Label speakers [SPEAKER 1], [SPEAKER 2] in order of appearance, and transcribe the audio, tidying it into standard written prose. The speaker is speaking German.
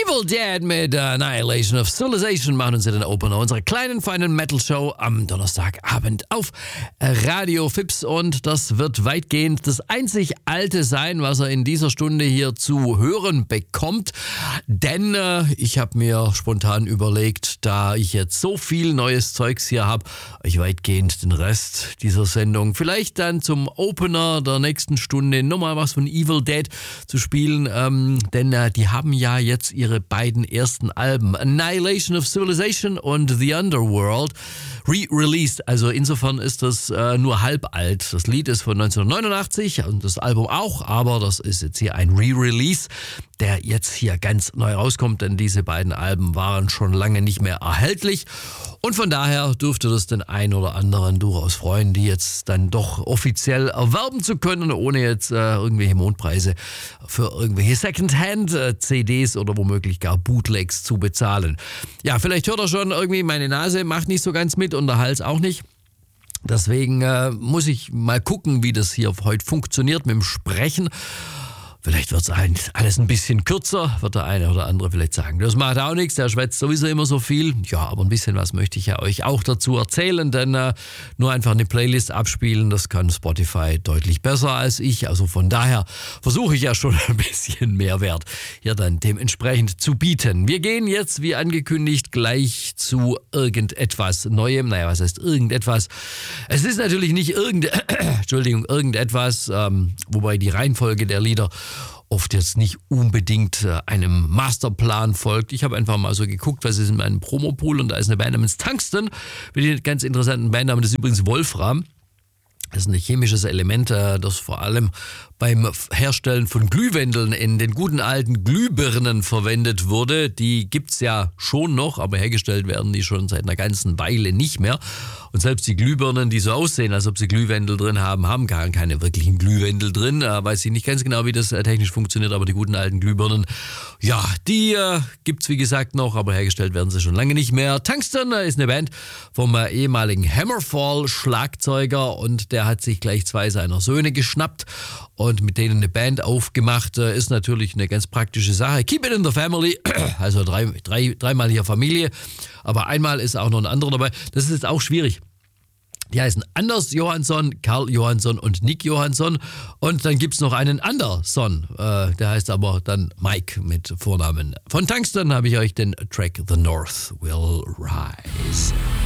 [SPEAKER 1] Evil Dead mit Annihilation of Civilization machen uns den Opener unserer kleinen, feinen Metal-Show am Donnerstagabend auf Radio Fips. Und das wird weitgehend das einzig Alte sein, was er in dieser Stunde hier zu hören bekommt. Denn ich habe mir spontan überlegt, da ich jetzt so viel neues Zeugs hier habe, euch weitgehend den Rest dieser Sendung vielleicht dann zum Opener der nächsten Stunde nochmal was von Evil Dead zu spielen. Denn die haben ja jetzt ihre beiden ersten Alben, Annihilation of Civilization und The Underworld, re-released. Also insofern ist das nur halb alt. Das Lied ist von 1989 und das Album auch, aber das ist jetzt hier ein Re-Release, der jetzt hier ganz neu rauskommt, denn diese beiden Alben waren schon lange nicht mehr erhältlich. Und von daher dürfte das den einen oder anderen durchaus freuen, die jetzt dann doch offiziell erwerben zu können, ohne jetzt irgendwelche Mondpreise für irgendwelche Secondhand-CDs oder womöglich gar Bootlegs zu bezahlen. Ja, vielleicht hört er schon irgendwie, meine Nase macht nicht so ganz mit und der Hals auch nicht. Deswegen muss ich mal gucken, wie das hier heute funktioniert mit dem Sprechen. Vielleicht wird es alles ein bisschen kürzer, wird der eine oder andere vielleicht sagen. Das macht auch nichts, der schwätzt sowieso immer so viel. Ja, aber ein bisschen was möchte ich ja euch auch dazu erzählen, denn nur einfach eine Playlist abspielen, das kann Spotify deutlich besser als ich. Also von daher versuche ich ja schon ein bisschen Mehrwert hier dann dementsprechend zu bieten. Wir gehen jetzt, wie angekündigt, gleich zu irgendetwas Neuem. Naja, was heißt irgendetwas? Es ist natürlich nicht irgendetwas, wobei die Reihenfolge der Lieder oft jetzt nicht unbedingt einem Masterplan folgt. Ich habe einfach mal so geguckt, was ist in meinem Promopool, und da ist eine Band namens Tungsten, mit einem ganz interessanten Bandnamen, das ist übrigens Wolfram. Das ist ein chemisches Element, das vor allem beim Herstellen von Glühwändeln in den guten alten Glühbirnen verwendet wurde. Die gibt's ja schon noch, aber hergestellt werden die schon seit einer ganzen Weile nicht mehr. Und selbst die Glühbirnen, die so aussehen, als ob sie Glühwändel drin haben, haben gar keine wirklichen Glühwändel drin. Weiß ich nicht ganz genau, wie das technisch funktioniert, aber die guten alten Glühbirnen, ja, die gibt's wie gesagt noch, aber hergestellt werden sie schon lange nicht mehr. Tungsten ist eine Band vom ehemaligen Hammerfall-Schlagzeuger, und der hat sich gleich 2 seiner Söhne geschnappt und mit denen eine Band aufgemacht. Ist natürlich eine ganz praktische Sache. Keep it in the family, also dreimal hier Familie, aber einmal ist auch noch ein anderer dabei. Das ist jetzt auch schwierig. Die heißen Anders Johansson, Karl Johansson und Nick Johansson. Und dann gibt's noch einen Anderson, der heißt aber dann Mike mit Vornamen. Von Tungsten habe ich euch den Track The North Will Rise.